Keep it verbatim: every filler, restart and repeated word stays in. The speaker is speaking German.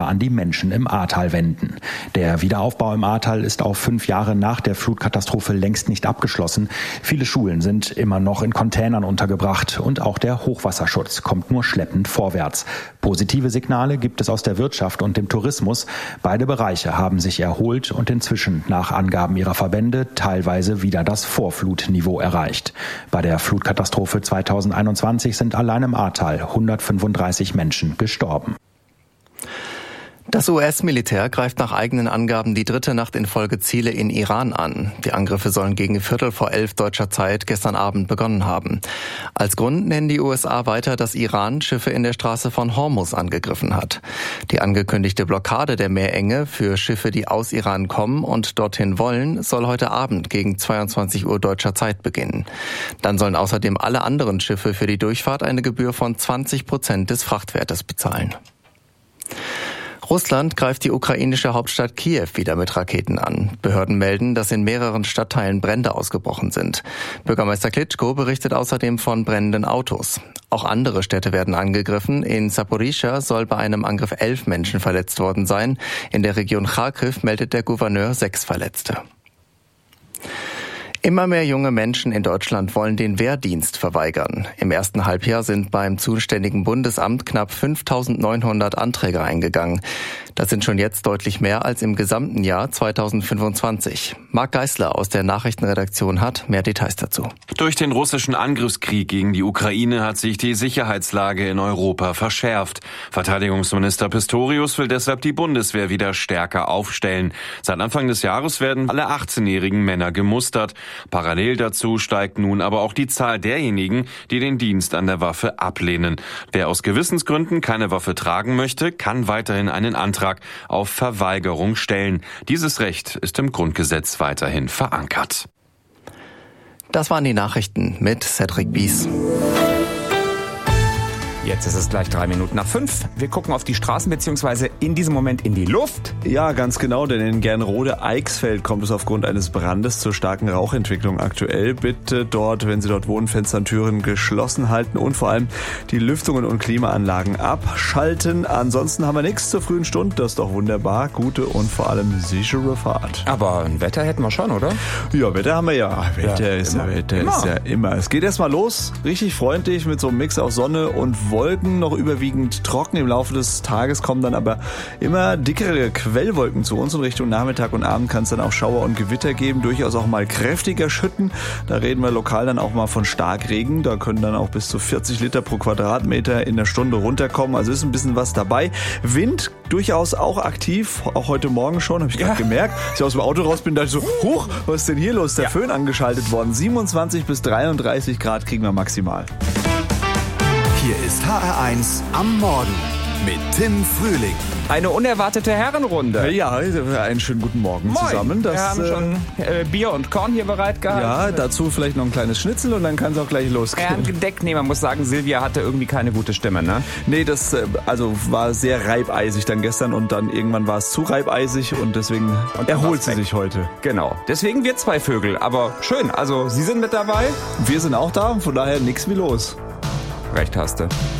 an die Menschen im Ahrtal wenden. Der Wiederaufbau im Ahrtal ist auf fünf Jahre nach der Flutkatastrophe längst nicht abgeschlossen. Viele Schulen sind immer noch in Containern untergebracht und auch der Hochwasserschutz kommt nur schleppend vorwärts. Positive Signale gibt es aus der Wirtschaft und dem Tourismus. Beide Bereiche haben sich erholt und inzwischen nach Angaben ihrer Verbände teilweise wieder das Vorflutniveau erreicht. Bei der Flutkatastrophe zweitausendeinundzwanzig sind allein im Ahrtal hundertfünfunddreißig Menschen gestorben. Das U S-Militär greift nach eigenen Angaben die dritte Nacht in Folge Ziele in Iran an. Die Angriffe sollen gegen Viertel vor elf deutscher Zeit gestern Abend begonnen haben. Als Grund nennen die U S A weiter, dass Iran Schiffe in der Straße von Hormuz angegriffen hat. Die angekündigte Blockade der Meerenge für Schiffe, die aus Iran kommen und dorthin wollen, soll heute Abend gegen zweiundzwanzig Uhr deutscher Zeit beginnen. Dann sollen außerdem alle anderen Schiffe für die Durchfahrt eine Gebühr von zwanzig Prozent des Frachtwertes bezahlen. Russland greift die ukrainische Hauptstadt Kiew wieder mit Raketen an. Behörden melden, dass in mehreren Stadtteilen Brände ausgebrochen sind. Bürgermeister Klitschko berichtet außerdem von brennenden Autos. Auch andere Städte werden angegriffen. In Saporischschja soll bei einem Angriff elf Menschen verletzt worden sein. In der Region Charkiw meldet der Gouverneur sechs Verletzte. Immer mehr junge Menschen in Deutschland wollen den Wehrdienst verweigern. Im ersten Halbjahr sind beim zuständigen Bundesamt knapp fünftausendneunhundert Anträge eingegangen. Das sind schon jetzt deutlich mehr als im gesamten Jahr zweitausendfünfundzwanzig. Marc Geisler aus der Nachrichtenredaktion hat mehr Details dazu. Durch den russischen Angriffskrieg gegen die Ukraine hat sich die Sicherheitslage in Europa verschärft. Verteidigungsminister Pistorius will deshalb die Bundeswehr wieder stärker aufstellen. Seit Anfang des Jahres werden alle achtzehnjährigen Männer gemustert. Parallel dazu steigt nun aber auch die Zahl derjenigen, die den Dienst an der Waffe ablehnen. Wer aus Gewissensgründen keine Waffe tragen möchte, kann weiterhin einen Antrag auf Verweigerung stellen. Dieses Recht ist im Grundgesetz weiterhin verankert. Das waren die Nachrichten mit Cedric Bies. Jetzt ist es gleich drei Minuten nach fünf. Wir gucken auf die Straßen beziehungsweise in diesem Moment in die Luft. Ja, ganz genau, denn in Gernrode-Eichsfeld kommt es aufgrund eines Brandes zur starken Rauchentwicklung aktuell. Bitte dort, wenn Sie dort wohnen, Fenster und Türen geschlossen halten und vor allem die Lüftungen und Klimaanlagen abschalten. Ansonsten haben wir nichts zur frühen Stunde. Das ist doch wunderbar. Gute und vor allem sichere Fahrt. Aber ein Wetter hätten wir schon, oder? Ja, Wetter haben wir ja. Wetter, ja, ist, immer. Ja, Wetter immer. ist ja immer. Es geht erstmal los. Richtig freundlich mit so einem Mix aus Sonne und Wolken, noch überwiegend trocken. Im Laufe des Tages kommen dann aber immer dickere Quellwolken zu uns und Richtung Nachmittag und Abend kann es dann auch Schauer und Gewitter geben, durchaus auch mal kräftiger Schütten. Da reden wir lokal dann auch mal von Starkregen. Da können dann auch bis zu vierzig Liter pro Quadratmeter in der Stunde runterkommen. Also ist ein bisschen was dabei. Wind durchaus auch aktiv, auch heute Morgen schon, habe ich gerade ja. gemerkt. Als ich aus dem Auto raus bin, dachte ich so, huch, was ist denn hier los? Der ja. Föhn angeschaltet worden. siebenundzwanzig bis dreiunddreißig Grad kriegen wir maximal. Hier ist H R eins am Morgen mit Tim Frühling. Eine unerwartete Herrenrunde. Ja, einen schönen guten Morgen Moin. zusammen. Das, Wir haben äh, schon äh, Bier und Korn hier bereit gehabt. Ja, dazu vielleicht noch ein kleines Schnitzel und dann kann es auch gleich losgehen. Ja, gedeckt, nee, man muss sagen, Silvia hatte irgendwie keine gute Stimme, ne? Nee, das äh, also war sehr reibeisig dann gestern und dann irgendwann war es zu reibeisig und deswegen und erholt sie weg. sich heute. Genau, deswegen wir zwei Vögel, aber schön, also Sie sind mit dabei. Wir sind auch da und von daher nichts wie los. Recht hast du.